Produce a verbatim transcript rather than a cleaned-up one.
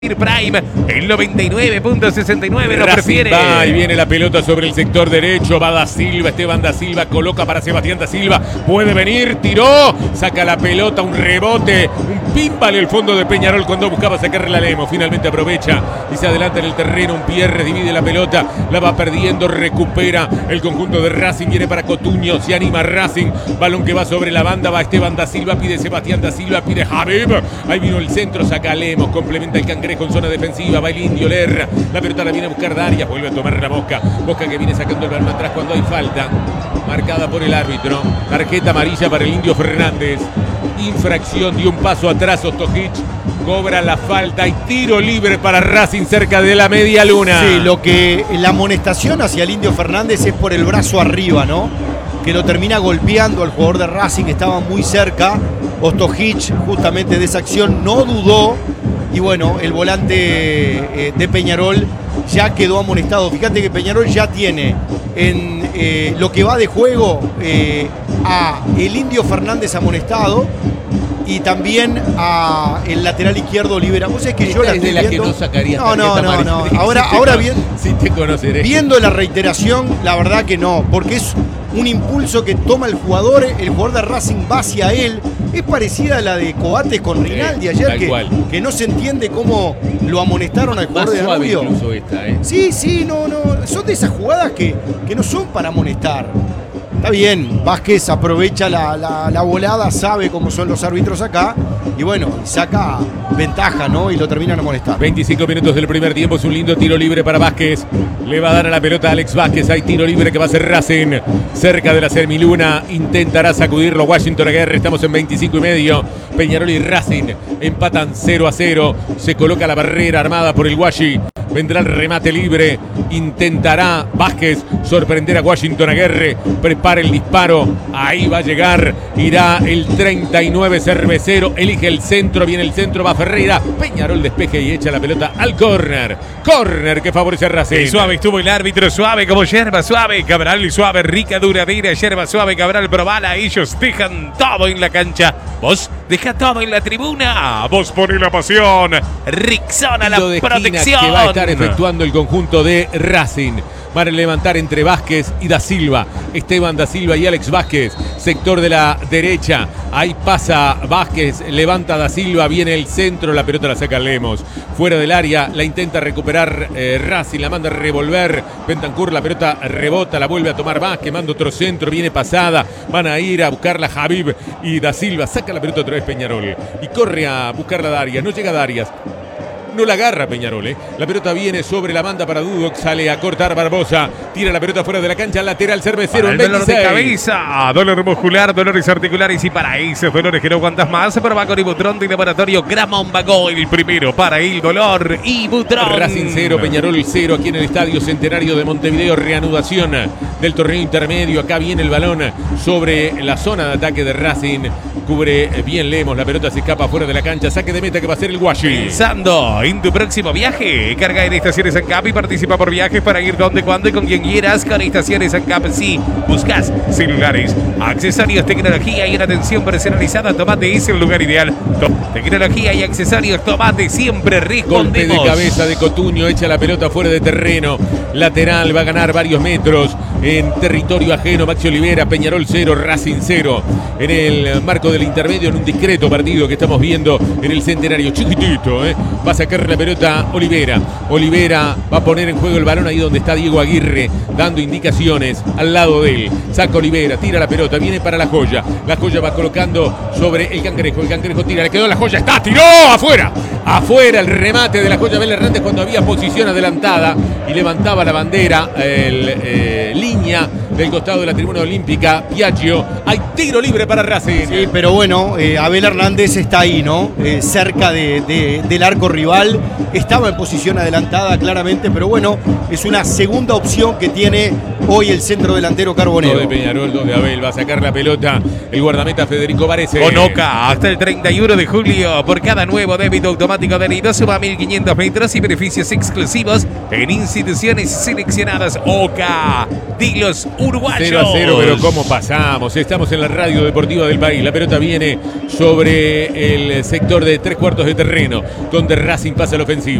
Prime, el noventa y nueve punto sesenta y nueve lo prefiere. Va y viene la pelota sobre el sector derecho. Va Da Silva, Esteban Da Silva, coloca para Sebastián Da Silva. Puede venir, tiró, saca la pelota, un rebote, un pinball el fondo de Peñarol cuando buscaba sacarle a Lemos. Finalmente aprovecha y se adelanta en el terreno. Un Pierre divide la pelota, la va perdiendo, recupera el conjunto de Racing. Viene para Cotuño, se anima Racing. Balón que va sobre la banda, va Esteban Da Silva, pide Sebastián Da Silva, pide Habib. Ahí vino el centro, saca a Lemos, complementa el Cangrejo en zona defensiva, va el Indio Lerra, la pelota la viene a buscar Darias, vuelve a tomar la Mosca, Mosca que viene sacando el balón atrás cuando hay falta, marcada por el árbitro, tarjeta amarilla para el Indio Fernández, infracción, dio un paso atrás Ostojic, cobra la falta y tiro libre para Racing cerca de la media luna. Sí, lo que la amonestación hacia el Indio Fernández es por el brazo arriba, ¿no? Que lo termina golpeando al jugador de Racing, que estaba muy cerca. Ostojic justamente de esa acción no dudó. Y bueno, el volante eh, de Peñarol ya quedó amonestado. Fíjate que Peñarol ya tiene en eh, lo que va de juego eh, a el Indio Fernández amonestado y también a el lateral izquierdo Olivera. Vos sabés que yo la estoy de la viendo. Que no sacaría no, no, no, no. Ahora, si ahora te, bien, si te conoceré. Viendo la reiteración, la verdad que no, porque es un impulso que toma el jugador, el jugador de Racing va hacia él. Es parecida a la de Coates con Rinaldi sí, ayer, que, que no se entiende cómo lo amonestaron al jugador de Danubio. Incluso esta, ¿eh? Sí, sí, no, no. Son de esas jugadas que, que no son para amonestar. Está bien, Vázquez aprovecha la, la, la volada, sabe cómo son los árbitros acá y bueno, saca ventaja, ¿no? Y lo terminan amonestando. veinticinco minutos del primer tiempo, es un lindo tiro libre para Vázquez. Le va a dar a la pelota a Alex Vázquez, hay tiro libre que va a ser Racing. Cerca de la semiluna, intentará sacudirlo Washington Aguirre, estamos en veinticinco y medio. Peñarol y Racing empatan cero a cero. Se coloca la barrera armada por el Washi. Vendrá el remate libre. Intentará Vázquez sorprender a Washington Aguirre. Prepara el disparo. Ahí va a llegar. Irá el treinta y nueve Cervecero. Elige el centro. Viene el centro. Va Ferreira. Peñarol despeje y echa la pelota al córner. Córner que favorece a Racing. Y suave estuvo el árbitro. Suave como yerba suave. Cabral y suave. Rica duradera. Yerba suave. Cabral probala. Ellos dejan todo en la cancha. Vos deja todo en la tribuna. Vos poné la pasión. Rixona la protección. Que va a estar efectuando el conjunto de Racing. Van a levantar entre Vázquez y Da Silva. Esteban Da Silva y Alex Vázquez. Sector de la derecha. Ahí pasa Vázquez. Levanta Da Silva. Viene el centro. La pelota la saca Lemos. Fuera del área. La intenta recuperar eh, Racing. La manda a revolver. Bentancur. La pelota rebota. La vuelve a tomar Vázquez. Manda otro centro. Viene pasada. Van a ir a buscarla Habib y Da Silva. Saca la pelota otra vez Peñarol. Y corre a buscarla Darias. No llega Darias. No la agarra Peñarol, ¿eh? La pelota viene sobre la banda para Dudok, sale a cortar Barbosa, tira la pelota fuera de la cancha, lateral Cervecero en dolor veintiséis. de cabeza, dolor muscular, dolores articulares y para esos dolores que no aguantas más, prueba con Ibutrón de Laboratorio Gramón Bagó, el primero para el dolor, Ibutrón. Racing cero, Peñarol cero, aquí en el Estadio Centenario de Montevideo, reanudación del torneo intermedio, acá viene el balón sobre la zona de ataque de Racing, cubre bien Lemos, la pelota se escapa fuera de la cancha, saque de meta que va a ser el Washi. Pensando en tu próximo viaje, carga en Estaciones ANCAP y participa por viajes para ir donde, cuando y con quien quieras con Estaciones ANCAP. Sí, buscas celulares, accesorios, tecnología y una atención personalizada. Tomate es el lugar ideal. Tecnología y accesorios, Tomate, siempre respondemos. Golpe de cabeza de Cotuño, echa la pelota fuera de terreno. Lateral, va a ganar varios metros en territorio ajeno. Maxi Olivera, Peñarol cero, Racing cero. En el marco del intermedio, en un discreto partido que estamos viendo en el Centenario. Chiquitito, ¿eh? Va a sacar la pelota Olivera. Olivera va a poner en juego el balón ahí donde está Diego Aguirre, dando indicaciones al lado de él. Saca Olivera, tira la pelota, viene para la Joya. La Joya va colocando sobre el Cangrejo. El Cangrejo tira, le quedó la Joya, está, tiró afuera. Afuera el remate de la Joya Bel Hernández cuando había posición adelantada y levantaba la bandera, el eh, línea del costado de la tribuna olímpica. Piaggio, hay tiro libre para Racing. Sí, pero bueno, eh, Abel Hernández está ahí, ¿no? Eh, cerca de, de, del arco rival. Estaba en posición adelantada claramente, pero bueno, es una segunda opción que tiene hoy el centro delantero Dos carbonero. de Peñarol, dos de Abel. Va a sacar la pelota el guardameta Federico Varese. Con Oca, hasta el treinta y uno de julio, por cada nuevo débito automático adherido suma mil quinientos metros y beneficios exclusivos en instituciones seleccionadas. Oca, de los uruguayos. cero a cero, pero ¿cómo pasamos? Estamos en la radio deportiva del país. La pelota viene sobre el sector de tres cuartos de terreno, donde Racing pasa la ofensiva.